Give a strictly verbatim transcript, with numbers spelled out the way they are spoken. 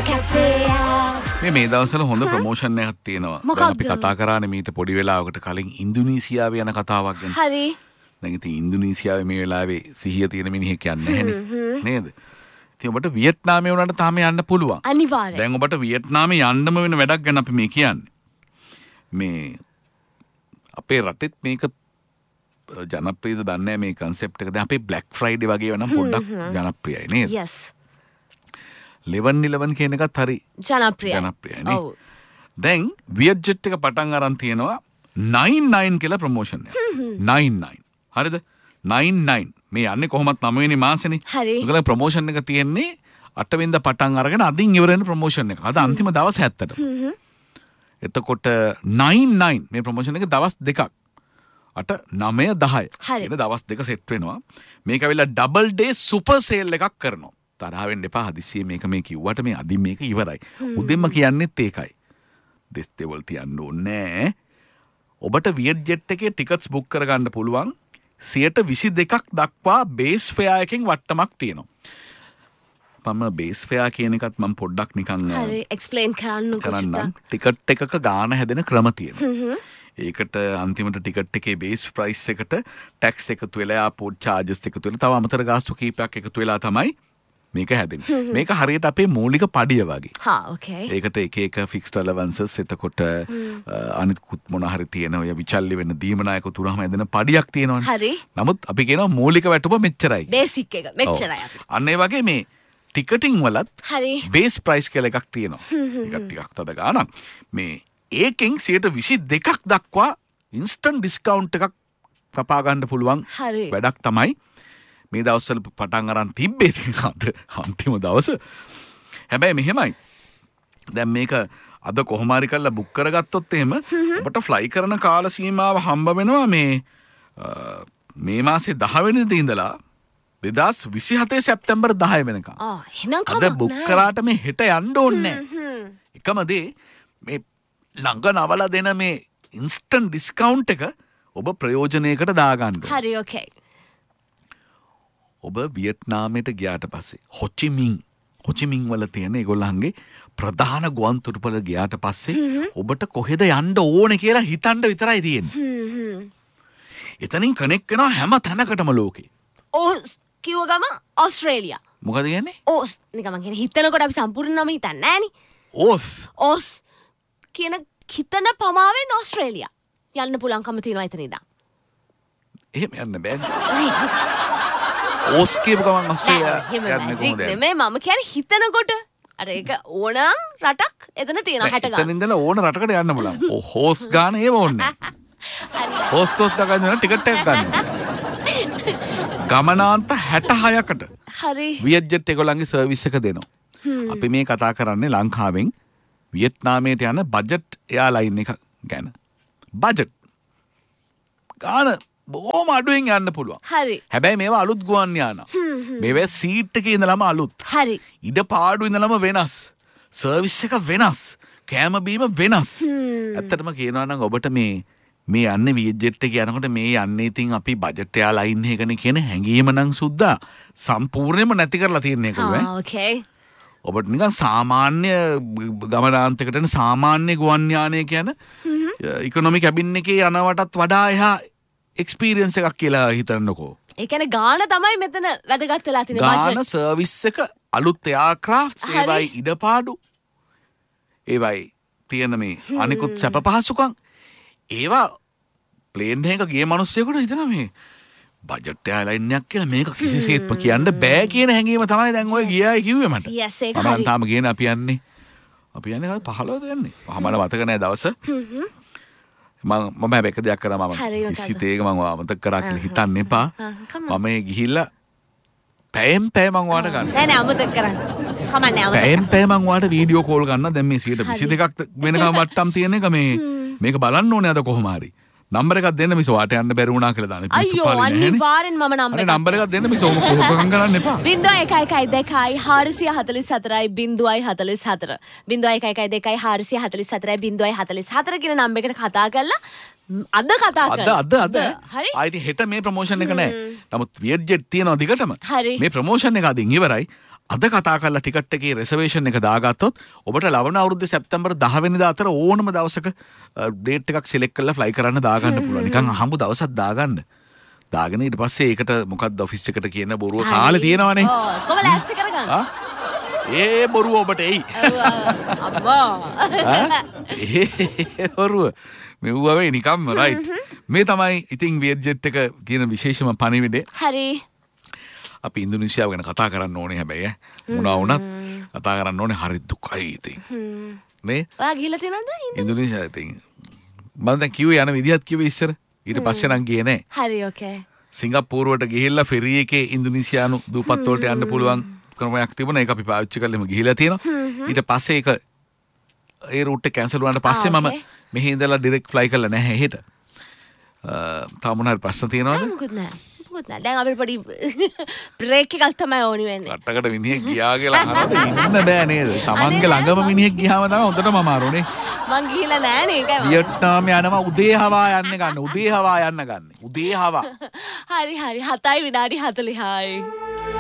මේ මේ දවස්වල හොඳ ප්‍රොමෝෂන් එකක් තියෙනවා. දැන් අපි කතා කරානේ මීට පොඩි වෙලාවකට කලින් ඉන්දුනීසියාවේ යන කතාවක් ගැන. හරි. දැන් ඉතින් ඉන්දුනීසියාවේ මේ වෙලාවේ සිහිය තියෙන මිනිහෙක් යන්නේ නැහැනේ. නේද? ඉතින් ඔබට වියට්නාමයේ වුණාට තාම යන්න පුළුවන්. අනිවාර්යයෙන්. දැන් ඔබට වියට්නාමයේ යන්නම වෙන වැඩක් ගැන අපි මේ කියන්නේ. මේ අපේ රටෙත් මේක ජනප්‍රියද දන්නේ මේ concept එක. දැන් අපේ Black Friday වගේ වෙනම් පොඩ්ඩක් ජනප්‍රියයි නේද? yes. eleven eleven කියන එකත් හරි ජනප්‍රියයි. ජනප්‍රියයි නේ. ඔව්. දැන් වියට්ජෙට් එක පටන් අරන් තියෙනවා nine nine කියලා ප්‍රොමෝෂන් එක. nine nine. හරිද? nine nine. මේ යන්නේ කොහොමත් නව වෙනි මාසෙනේ. හරි. ඒකල ප්‍රොමෝෂන් එක තියෙන්නේ අට වෙනිදා පටන් අරගෙන අදින් ඉවර වෙන ප්‍රොමෝෂන් එක. අද අන්තිම දවස් හැත්තට. එතකොට nine nine මේ ප්‍රොමෝෂන් එක දවස් දෙකක්. අට නවය දහය කියන දවස් දෙක සෙට් වෙනවා. මේක ඇවිල්ලා ඩබල් ඩේ සුපර් සේල් එකක් කරනවා. තරහ වෙන්න එපා හදිස්සියේ මේක මේ කිව්වට මේ අදින් මේක ඉවරයි. උදෙන්ම කියන්නෙත් ඒකයි. දෙස් දෙවල් තියන්න ඕනේ නෑ. ඔබට වියට්ජෙට් එකේ ටිකට්ස් බුක් කරගන්න පුළුවන් සියයට විසි දෙකක් දක්වා බේස් ෆෙයා එකෙන් වට්ටමක් තියෙනවා. මම බේස් ෆෙයා කියන එකත් මම පොඩ්ඩක් නිකන් හරි එක්ස්ප්ලেইন කරන්න කරන්නම්. ටිකට් එකක ගාණ හැදෙන ක්‍රම තියෙනවා. ඒකට අන්තිමට ටිකට් එකේ බේස් ප්‍රයිස් එකට ටැක්ස් එකතු වෙලා යාපෝට් චාර්ජස් එකතු වෙලා තව අමතර ගාස්තු කීපයක් එකතු වෙලා තමයි මේක හැදෙන්නේ. මේක හරියට අපේ මූලික පඩිය වගේ. හා ඕකේ. ඒකට එක එක ෆික්ස්ඩ් අලවන්සස් එතකොට අනිත් මොන හරි තියෙන ඔය විචල්ලි වෙන දීමනායක තුනම හැදෙන පඩියක් තියෙනවනේ. හරි. නමුත් අපි කියනවා මූලික වැටුප මෙච්චරයි. බේසික් එක මෙච්චරයි අපි. අන්න ඒ වගේ මේ ටිකටින් වලත් හරි. බේස් ප්‍රයිස් කියලා එකක් තියෙනවා. ඒක ටිකක් තද ගානක්. මේ ඒකෙන් සියයට විසි දෙකක් දක්වා ඉන්ස්ටන්ට් ඩිස්කවුන්ට් එකක් කපා ගන්න පුළුවන් වැඩක් තමයි මේ දවස්වල පටන් අරන් තිබ්බේ තියෙනවද අන්තිම දවස. හැබැයි මෙහෙමයි. දැන් මේක අද කොහොම හරි කරලා බුක් කරගත්තොත් එහෙම ඔබට ෆ්ලයි කරන කාල සීමාව හම්බ වෙනවා මේ මේ මාසේ දහ වෙනිදා ඉඳලා දෙදාස් විසිහතේ සැප්තැම්බර් දහය වෙනකම්. ආ එහෙනම් කමක් අද බුක් කරාට මේ හෙට යන්න ඕනේ නැහැ. එකම දේ මේ ළඟ නවලා දෙන මේ ඉන්ස්ටන්ට් ඩිස්කවුන්ට් එක ඔබ ප්‍රයෝජනයකට දාගන්න ඕනේ. හරි ඕකේ. ඔබ වියට්නාමයට ගියාට පස්සේ හොචිමින් හොචිමින් වල තියෙන ඒගොල්ලන්ගේ ප්‍රධාන ගුවන්තොටුපළ ගියාට පස්සේ ඔබට කොහෙද යන්න ඕනේ කියලා හිතන්න විතරයි තියෙන්නේ. එතනින් කනෙක්ට් වෙනවා හැම තැනකටම ලෝකේ. ඕස් කිව්ව ගම ඕස්ට්‍රේලියා. මොකද කියන්නේ? ඕස් නිකන් මං කියන්නේ හිතනකොට අපි සම්පූර්ණයෙන්ම හිතන්නේ නෑනේ. ඕස්. ඕස් කියන හිතන පමාවෙන් ඕස්ට්‍රේලියා යන්න පුළුවන්කම තියෙනවා එතන ඉඳන්. එහෙම යන්න බෑනේ. ඕස් කියපු ගමන් ඔස්ට්‍රේලියා යන්නේ කොහොමද? නෙමෙයි මම කියන්නේ හිතනකොට අර ඒක ඕනම් රටක් එතන තියෙනවා හැට ගන්න. එතන ඉඳලා ඕන රටකට යන්න බලන්න. ඔව් හෝස් ගන්න ඒව ඕනේ. හෝස් හෝස් ගන්න ටිකට් එකක් ගන්න. ගමනාන්ත හැට හයකට හරි වියට්ජෙට් ඒගොල්ලන්ගේ සර්විස් එක දෙනවා. අපි මේ කතා කරන්නේ ලංකාවෙන් වියට්නාමයට යන බජට් එයාලයින් එක ගැන. බජට් ගාන බොහොම අඩුවෙන් යන්න පුළුවන්. හරි. හැබැයි මේවා අලුත් ගුවන් යානා. මේවා සීට් එකේ ඉඳලම අලුත්. හරි. ඉඩ පාඩු ඉඳලම වෙනස්. සර්විස් එක වෙනස්. කෑම බීම වෙනස්. ඇත්තටම කියනවා නම් ඔබට මේ මේ යන්නේ වියට්ජෙට් එක යනකොට මේ යන්නේ ඉතින් අපි බජට් එයා ලයින් එකනේ කියන හැඟීම නම් සුද්දා සම්පූර්ණයෙන්ම නැති කරලා තියෙන එක නේ. ආ ඕකේ. ඔබට නිකන් සාමාන්‍ය ගමනාන්තයකට යන සාමාන්‍ය ගුවන් යානය කියන ඉකොනොමි කැබින් එකේ යනවටත් වඩා එහා එක්ස්පීරියන්ස් එකක් කියලා හිතන්නකෝ. ඒ කියන්නේ ගාන තමයි මෙතන වැදගත් වෙලා තියෙන බජට්. ගාන සර්විස් එක අලුත් එයාක්‍රාෆ්ට්ස් ඒවයි ඉඩපාඩු ඒවයි තියෙන මේ අනිකුත් සැප පහසුකම් ඒවා ප්ලේන් එකක ගිය මිනිස්සුයෙකුට හිතනවා මේ බජට් එයාලයින් එකක් කියලා මේක කිසිසේත්ම කියන්න බෑ කියන හැඟීම තමයි දැන් ඔය ගියායි කිව්වේ මට. yes ඒක හරි. මම තාම කියන්නේ අපි යන්නේ අපි යන්නේ පහළොවද යන්නේ. මම මතක නැහැ දවස. මම මම හැබැයි එක දෙයක් කරා මම කිසිත ඒක මම අමතක කරා කියලා හිතන්න එපා. මම මේ ගිහිල්ලා පැයෙන් පැය මම වාට ගන්න. නෑ නෑ අමතක කරන්න. කමන්නේ අමතක. පැයෙන් පැය මම වාට වීඩියෝ කෝල් ගන්න. දැන් මේ සියයට විසි දෙකක් වෙනකම් වට්ටම් තියෙන එක මේ මේක බලන්න ඕනේ අද කොහොම හරි. නම්බර එකක් දෙන්න මිස වාට යන්න බැරි වුණා කියලා දාන්න. අයියෝ අනිවාර්යෙන් මම නම්බර එකක්. නම්බර එකක් දෙන්න මිස ඔක කොහොමද කරන්න එපා. බිංදුව එකයි එකයි දෙකයි හාරසිය හතළිස් හතරයි බිංදුවයි හතළිස් හතර. බිංදුව එකයි එකයි දෙකයි හාරසිය හතළිස් හතරයි බිංදුවයි හතළිස් හතර කියන නම්බර එකට කතා කරලා අද කතා කරලා. අද අද අද. හරි. ආයිති හෙට මේ ප්‍රොමෝෂන් එක නැහැ. නමුත් වියට්ජෙට් තියෙනවා දිගටම. හරි. මේ ප්‍රොමෝෂන් එක අදින් ඉවරයි. අද කතා කරලා ටිකට් එකේ රිසර්වේෂන් එක දාගත්තොත් ඔබට ලබන අවුරුද්දේ සැප්තැම්බර් දහ වෙනිදා අතර ඕනම දවසක ඩේට් එකක් සිලෙක්ට් කරලා ෆ්ලයි කරන්න දාගන්න පුළුවන්. නිකන් අහඹු දවසක් දාගන්න. දාගෙන ඊට පස්සේ ඒකට මොකක්ද ඔෆිස් එකට කියන බොරුව කාලේ තියෙනවනේ. ඔව් කොහොම ලෑස්ති කරගන්න. ආ ඒ බොරුව ඔබට එයි. අම්මා. ඒ බොරුව මෙව්ව වෙයි නිකම්ම රයිට්. මේ තමයි ඉතින් වියට්ජෙට් එක කියන විශේෂම පණිවිඩය. හරි. අපි ඉන්දුනීසියාව ගැන කතා කරන්න ඕනේ හැබැයි මොනවා වුණත් කතා කරන්න ඕනේ හරි දුකයි ඉතින්. නේ? ඔයා ගිහලා තියෙනවද ඉන්දුනීසියාව ඉතින් මම දැන් කිව්වේ යන විදිහත් කිව්වේ ඉස්සර. ඊට පස්සේ නම් ගියේ නෑ. හරි ඕකේ. සිංගප්පූරුවට ගිහිල්ලා ෆෙරි එකේ ඉන්දුනීසියානු දූපත් වලට යන්න පුළුවන් ක්‍රමයක් තිබුණා. ඒක අපි පාවිච්චි කරලා ගිහිලා තියෙනවා. ඊට පස්සේ ඒක ඒ රූට් එක කැන්සල් වුණාට පස්සේ මම මෙහි ඉඳලා ඩිරෙක්ට් ෆ්ලයි කරලා නැහැ හෙට. තාම මොනවා හරි ප්‍රශ්න තියෙනවද? මොකුත් නෑ. මොකුත් නෑ. දැන් අපිට පොඩි බ්‍රේක් එකක් තමයි ඕනි වෙන්නේ. රටකට මිනිහෙක් ගියා කියලා අහනකොට ඉන්න බෑ නේද? Tamange ළඟම මිනිහෙක් ගියාම තමයි හොඳටම අමාරුනේ. මං ගිහිලා නෑ නේ ඒකයි. වියට්නාම් යනවා උදේ හවා යන්න ගන්න. උදේ හවා යන්න ගන්න. උදේ හවා. හරි හරි හතයි විනාඩි හතලිහයි.